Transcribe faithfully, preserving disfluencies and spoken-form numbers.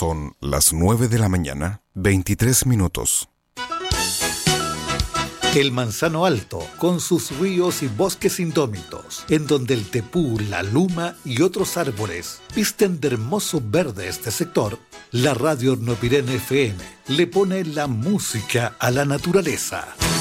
Son las nueve de la mañana, veintitrés minutos. El Manzano Alto, con sus ríos y bosques indómitos, en donde el tepú, la luma y otros árboles visten de hermoso verde este sector, la radio Hornopirén F M le pone la música a la naturaleza.